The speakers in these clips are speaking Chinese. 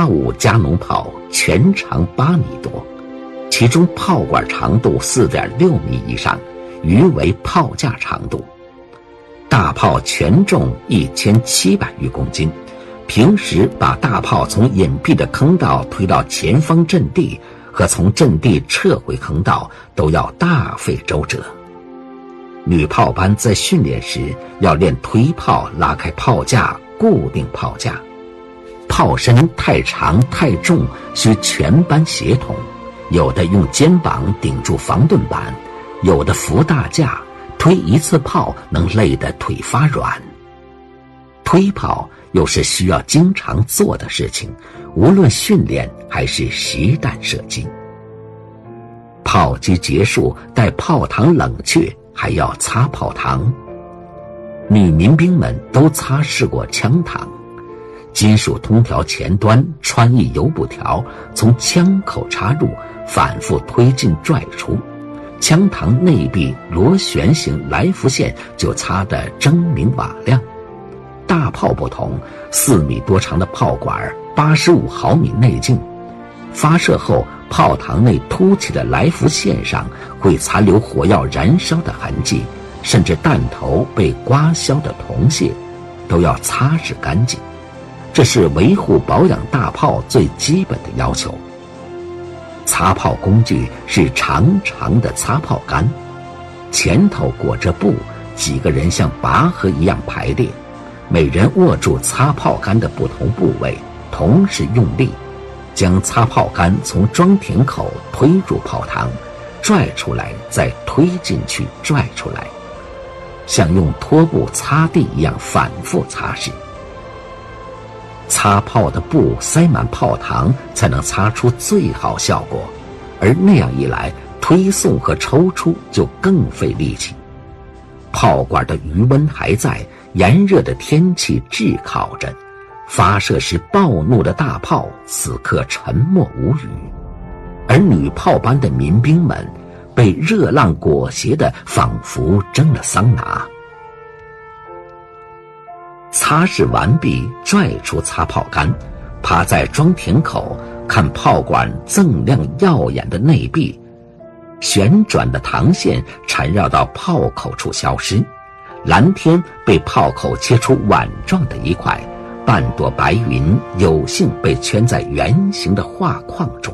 85加农炮全长8米多，其中炮管长度4.6米以上，余为炮架长度。大炮全重1700余公斤，平时把大炮从隐蔽的坑道推到前方阵地和从阵地撤回坑道都要大费周折。女炮班在训练时要练推炮，拉开炮架，固定炮架。炮身太长太重，需全班协同，有的用肩膀顶住防盾板，有的扶大架，推一次炮能累得腿发软。推炮又是需要经常做的事情，无论训练还是实弹射击。炮击结束，待炮膛冷却，还要擦炮膛。女民兵们都擦拭过枪膛，金属通条前端穿一油布条，从枪口插入，反复推进拽出，枪膛内壁螺旋形来福线就擦得铮明瓦亮。大炮不同，4米多长的炮管，85毫米内径，发射后炮膛内凸起的来福线上会残留火药燃烧的痕迹，甚至弹头被刮削的铜屑都要擦拭干净，这是维护保养大炮最基本的要求。擦炮工具是长长的擦炮杆，前头裹着布，几个人像拔河一样排列，每人握住擦炮杆的不同部位，同时用力将擦炮杆从装填口推入炮膛，拽出来，再推进去，拽出来，像用拖布擦地一样反复擦拭。擦炮的布塞满炮膛，才能擦出最好效果，而那样一来，推送和抽出就更费力气。炮管的余温还在，炎热的天气炙烤着，发射时暴怒的大炮此刻沉默无语，而女炮班的民兵们被热浪裹挟的仿佛蒸了桑拿。擦拭完毕，拽出擦炮杆，趴在装填口看炮管锃亮耀眼的内壁，旋转的膛线缠绕到炮口处消失，蓝天被炮口切出碗状的一块，半朵白云有幸被圈在圆形的画框中。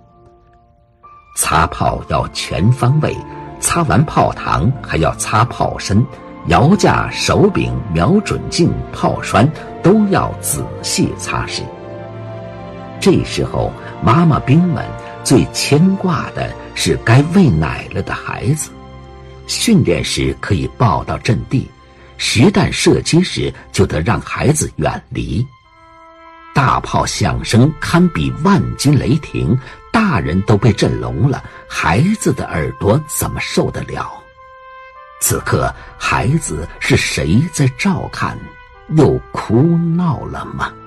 擦炮要全方位，擦完炮膛还要擦炮身，摇架、手柄、瞄准镜、炮栓都要仔细擦拭。这时候妈妈兵们最牵挂的是该喂奶了的孩子，训练时可以抱到阵地，实弹射击时就得让孩子远离。大炮响声堪比万军雷霆，大人都被震聋了，孩子的耳朵怎么受得了？此刻孩子是谁在照看，又哭闹了吗？